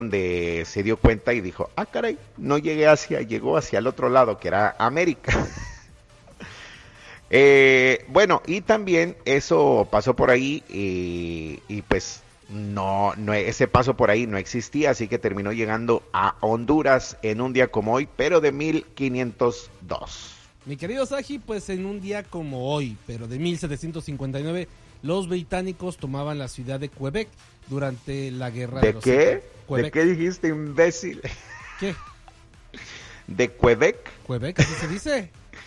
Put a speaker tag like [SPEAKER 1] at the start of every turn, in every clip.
[SPEAKER 1] donde se dio cuenta y dijo, ah, caray, no llegué hacia, llegó hacia el otro lado, que era América. Bueno, y también eso pasó por ahí y pues no, ese paso por ahí no existía, así que terminó llegando a Honduras en un día como hoy, pero de 1502.
[SPEAKER 2] Mi querido Saji, pues en un día como hoy, pero de 1759, los británicos tomaban la ciudad de Quebec durante la guerra de los
[SPEAKER 1] ¿De
[SPEAKER 2] Quebec.
[SPEAKER 1] qué dijiste, imbécil?
[SPEAKER 2] ¿Qué?
[SPEAKER 1] ¿De Quebec?
[SPEAKER 2] ¿Quebec? ¿Así se dice?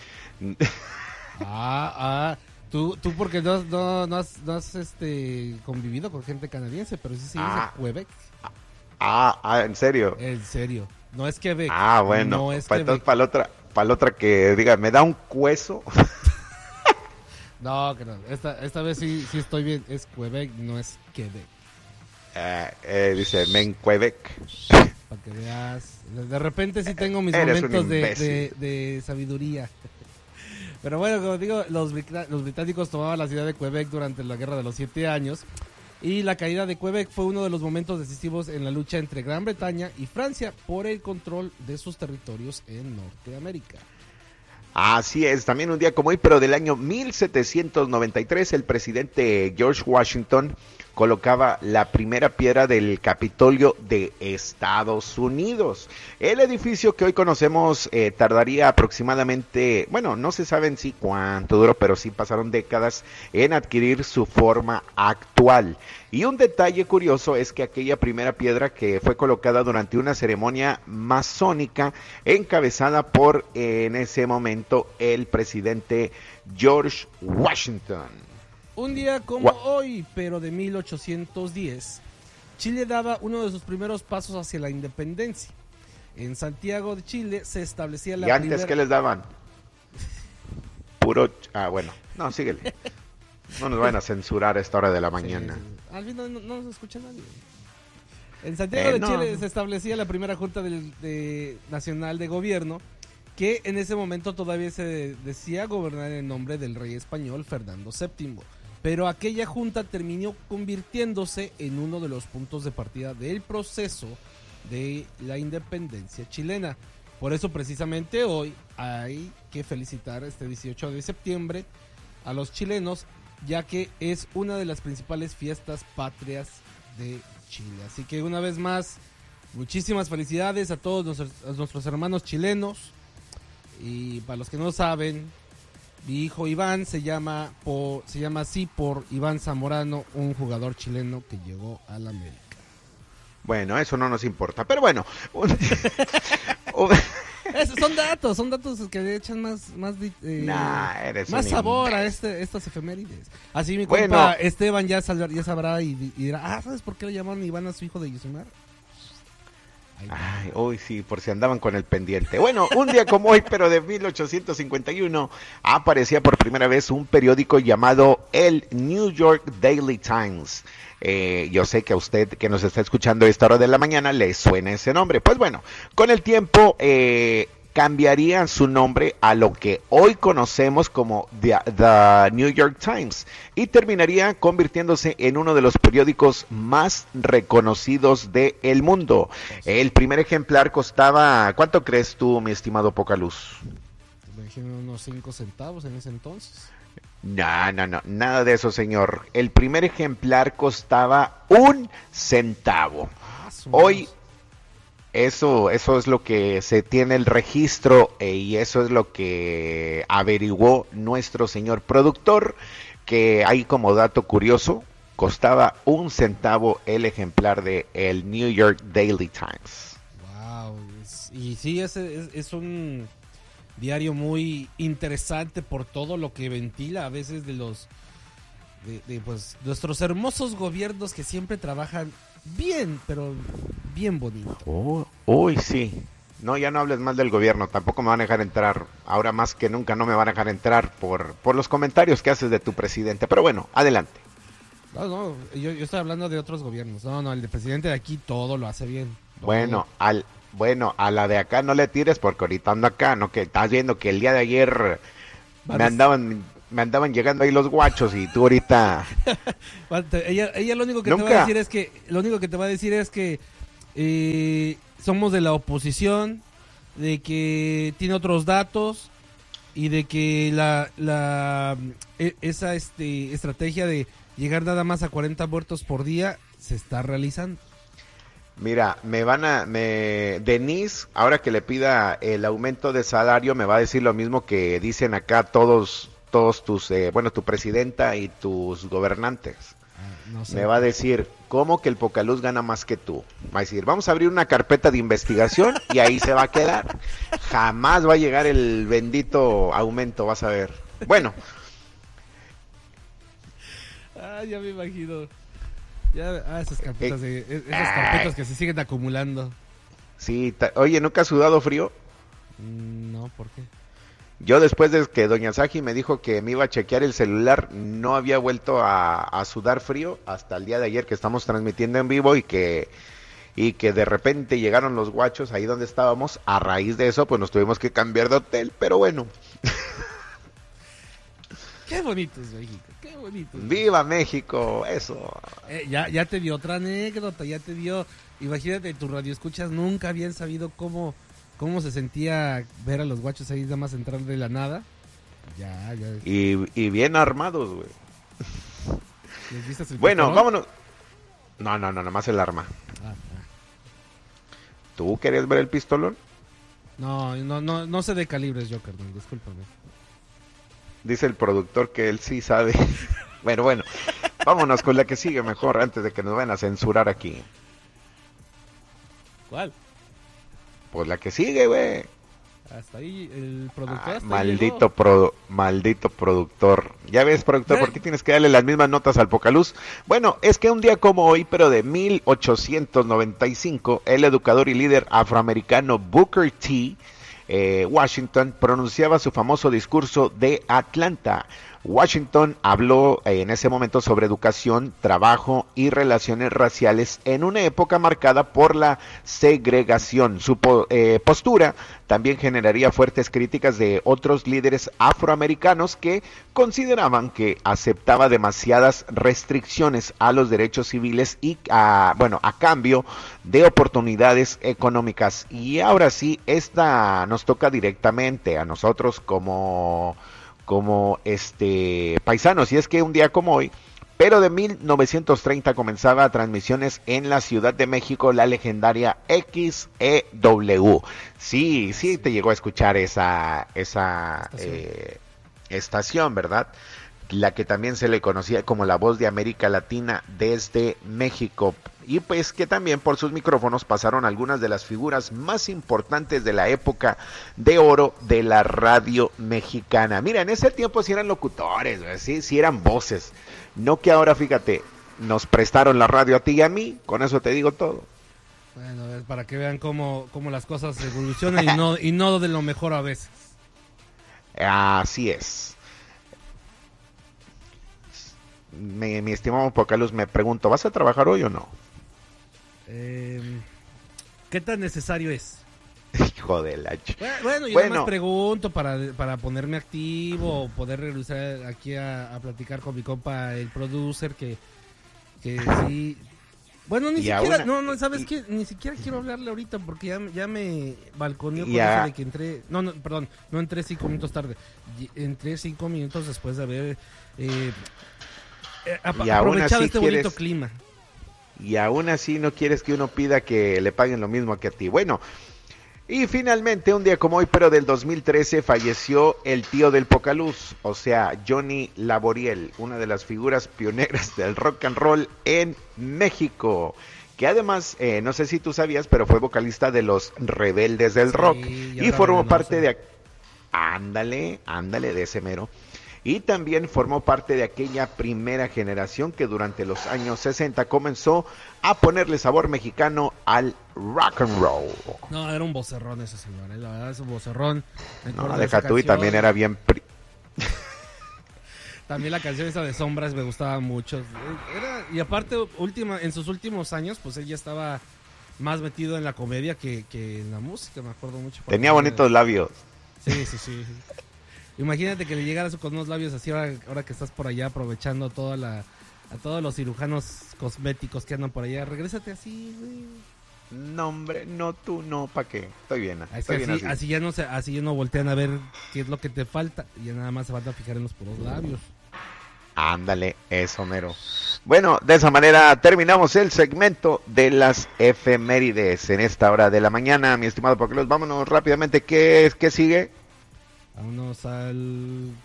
[SPEAKER 2] Tú porque no has convivido con gente canadiense, pero sí se dice Quebec.
[SPEAKER 1] ¿En serio?
[SPEAKER 2] En serio. No es Quebec.
[SPEAKER 1] Bueno,
[SPEAKER 2] no es
[SPEAKER 1] entonces para la otra que diga, me da un cueso.
[SPEAKER 2] No, que no. Esta vez sí estoy bien. Es Quebec, no es Quebec.
[SPEAKER 1] Dice, men Quebec.
[SPEAKER 2] Para que veas. De repente sí tengo mis momentos de sabiduría. Pero bueno, como digo, los británicos tomaban la ciudad de Quebec durante la Guerra de los 7 años. Y la caída de Quebec fue uno de los momentos decisivos en la lucha entre Gran Bretaña y Francia por el control de sus territorios en Norteamérica.
[SPEAKER 1] Así es, también un día como hoy, pero del año 1793, el presidente George Washington colocaba la primera piedra del Capitolio de Estados Unidos. El edificio que hoy conocemos tardaría aproximadamente, bueno, no se sabe en sí cuánto duró, pero sí pasaron décadas en adquirir su forma actual. Y un detalle curioso es que aquella primera piedra que fue colocada durante una ceremonia masónica encabezada por, en ese momento, el presidente George Washington.
[SPEAKER 2] Un día como hoy, pero de 1810, Chile daba uno de sus primeros pasos hacia la independencia. En Santiago de Chile se establecía la
[SPEAKER 1] primera... ¿Y antes qué les daban? Puro... bueno, no, síguele. No nos van a censurar a esta hora de la mañana.
[SPEAKER 2] Sí. Al fin no nos escucha nadie. En Santiago de Chile se establecía la primera Junta Nacional de Gobierno, que en ese momento todavía se decía gobernar en nombre del rey español Fernando VII. Pero aquella junta terminó convirtiéndose en uno de los puntos de partida del proceso de la independencia chilena. Por eso precisamente hoy hay que felicitar este 18 de septiembre a los chilenos, ya que es una de las principales fiestas patrias de Chile. Así que una vez más, muchísimas felicidades a todos nuestros hermanos chilenos. Y para los que no saben, mi hijo Iván se llama así por Iván Zamorano, un jugador chileno que llegó a la América.
[SPEAKER 1] Bueno, eso no nos importa, pero bueno.
[SPEAKER 2] Son datos que le echan más sabor a estas efemérides. Así mi compa Esteban ya sabrá y dirá, ¿sabes por qué le llamaron Iván a su hijo de Yusumar?
[SPEAKER 1] Ay, hoy sí, por si andaban con el pendiente. Bueno, un día como hoy, pero de 1851, aparecía por primera vez un periódico llamado el New York Daily Times. Yo sé que a usted que nos está escuchando a esta hora de la mañana le suena ese nombre. Pues bueno, con el tiempo cambiaría su nombre a lo que hoy conocemos como The New York Times y terminaría convirtiéndose en uno de los periódicos más reconocidos del mundo. El primer ejemplar costaba, ¿cuánto crees tú, mi estimado Pocaluz?
[SPEAKER 2] Me imagino unos 5 centavos en ese entonces.
[SPEAKER 1] No, nada de eso, señor. El primer ejemplar costaba 1 centavo. Hoy eso es lo que se tiene el registro y eso es lo que averiguó nuestro señor productor, que ahí como dato curioso, costaba 1 centavo el ejemplar de el New York Daily Times.
[SPEAKER 2] Wow, y sí, es un diario muy interesante por todo lo que ventila a veces de pues nuestros hermosos gobiernos que siempre trabajan bien, pero bien bonito.
[SPEAKER 1] Uy, sí. No, ya no hables mal del gobierno, tampoco me van a dejar entrar. Ahora más que nunca no me van a dejar entrar por los comentarios que haces de tu presidente. Pero bueno, adelante.
[SPEAKER 2] No, yo estoy hablando de otros gobiernos. No, el presidente de aquí todo lo hace bien. Todo.
[SPEAKER 1] Bueno, a la de acá no le tires porque ahorita ando acá, ¿no? Que estás viendo que el día de ayer me andaban llegando ahí los guachos y tú ahorita...
[SPEAKER 2] ella lo único que te va a decir es que somos de la oposición, de que tiene otros datos y de que esa estrategia de llegar nada más a 40 muertos por día se está realizando.
[SPEAKER 1] Mira, Denise, ahora que le pida el aumento de salario, me va a decir lo mismo que dicen acá todos tus, tu presidenta y tus gobernantes. No sé. Me va a decir, ¿cómo que el Pocaluz gana más que tú? Va a decir, vamos a abrir una carpeta de investigación y ahí se va a quedar. Jamás va a llegar el bendito aumento, vas a ver. Bueno.
[SPEAKER 2] Ya me imagino. Esas carpetas, esas carpetas que se siguen acumulando.
[SPEAKER 1] Sí, oye, ¿nunca has sudado frío?
[SPEAKER 2] No, ¿por qué?
[SPEAKER 1] Yo después de que doña Saji me dijo que me iba a chequear el celular, no había vuelto a sudar frío hasta el día de ayer que estamos transmitiendo en vivo y que de repente llegaron los guachos ahí donde estábamos. A raíz de eso, pues nos tuvimos que cambiar de hotel, pero bueno.
[SPEAKER 2] Qué bonito es México, qué bonito.
[SPEAKER 1] ¡Viva México! Eso.
[SPEAKER 2] Ya te dio otra anécdota, ya te dio... Imagínate, tus radioescuchas nunca habían sabido cómo se sentía ver a los guachos ahí nada más entrar de la nada. Ya.
[SPEAKER 1] Y bien armados, güey. Bueno, vámonos. No, nada más el arma. ¿Tú querías ver el pistolón?
[SPEAKER 2] No sé de calibres yo, carnal, discúlpame.
[SPEAKER 1] Dice el productor que él sí sabe. Bueno, vámonos con la que sigue mejor antes de que nos vayan a censurar aquí.
[SPEAKER 2] ¿Cuál?
[SPEAKER 1] Pues la que sigue, güey.
[SPEAKER 2] Hasta ahí el productor.
[SPEAKER 1] Maldito productor. Ya ves, productor, ¿por qué tienes que darle las mismas notas al Pocaluz? Bueno, es que un día como hoy, pero de 1895, el educador y líder afroamericano Booker T. Washington pronunciaba su famoso discurso de Atlanta. Washington habló en ese momento sobre educación, trabajo y relaciones raciales en una época marcada por la segregación. Su postura también generaría fuertes críticas de otros líderes afroamericanos que consideraban que aceptaba demasiadas restricciones a los derechos civiles y a cambio de oportunidades económicas. Y ahora sí, esta nos toca directamente a nosotros como paisanos, y es que un día como hoy, pero de 1930 comenzaba transmisiones en la Ciudad de México la legendaria XEW. Sí, te llegó a escuchar esa estación, ¿verdad? La que también se le conocía como la voz de América Latina desde México, y pues que también por sus micrófonos pasaron algunas de las figuras más importantes de la época de oro de la radio mexicana. Mira, en ese tiempo sí eran locutores, sí eran voces, no que ahora, fíjate, nos prestaron la radio a ti y a mí, con eso te digo todo.
[SPEAKER 2] Bueno, para que vean cómo las cosas evolucionan y no de lo mejor a veces.
[SPEAKER 1] Así es. Mi estimado Pocaluz, me pregunto, ¿vas a trabajar hoy o no?
[SPEAKER 2] ¿Qué tan necesario es?
[SPEAKER 1] Hijo de la
[SPEAKER 2] Bueno, yo nada más pregunto para ponerme activo, poder regresar aquí a platicar con mi compa, el producer, que sí... Bueno, ni siquiera, ¿sabes qué? Ni siquiera quiero hablarle ahorita porque ya me balconeó con eso de que entré... Perdón, no entré 5 minutos tarde. Entré 5 minutos después de haber aprovechado este bonito clima.
[SPEAKER 1] Y aún así no quieres que uno pida que le paguen lo mismo que a ti. Bueno, y finalmente un día como hoy, pero del 2013, falleció el tío del Pocaluz, o sea, Johnny Laboriel, una de las figuras pioneras del rock and roll en México, que además, no sé si tú sabías, pero fue vocalista de los Rebeldes del Rock, y formó parte de... Ándale, de ese mero. Y también formó parte de aquella primera generación que durante los años 60 comenzó a ponerle sabor mexicano al rock and roll.
[SPEAKER 2] No, era un vocerrón ese señor, la verdad es un vocerrón.
[SPEAKER 1] No, deja tú, y también era bien...
[SPEAKER 2] También la canción esa de Sombras me gustaba mucho. Y aparte, en sus últimos años, pues él ya estaba más metido en la comedia que en la música, me acuerdo mucho.
[SPEAKER 1] Tenía bonitos labios.
[SPEAKER 2] Sí. Imagínate que le llegaras con unos labios así ahora que estás por allá aprovechando a todos los cirujanos cosméticos que andan por allá. Regrésate así, güey.
[SPEAKER 1] No, hombre, no, tú no, ¿para qué? Estoy bien.
[SPEAKER 2] Así ya no voltean a ver qué es lo que te falta. Y ya nada más se van a fijar en los puros labios.
[SPEAKER 1] Ándale, eso mero. Bueno, de esa manera terminamos el segmento de las efemérides en esta hora de la mañana, mi estimado Pokelos. Vámonos rápidamente, ¿qué sigue?
[SPEAKER 2] Vámonos
[SPEAKER 1] al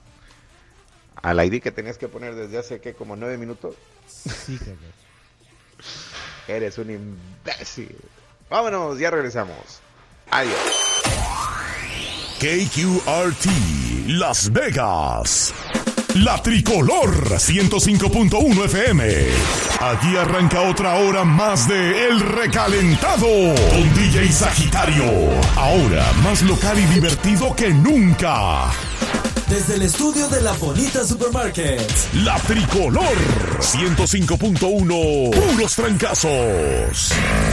[SPEAKER 1] ID que tenías que poner desde hace, como 9 minutos.
[SPEAKER 2] Sí, cabrón.
[SPEAKER 1] Eres un imbécil. Vámonos, ya regresamos. Adiós.
[SPEAKER 3] KQRT, Las Vegas. La Tricolor 105.1 FM. Aquí arranca otra hora más de El Recalentado con DJ Sagitario. Ahora más local y divertido que nunca.
[SPEAKER 4] Desde el estudio de La Bonita Supermarket.
[SPEAKER 3] La Tricolor 105.1. Puros trancazos.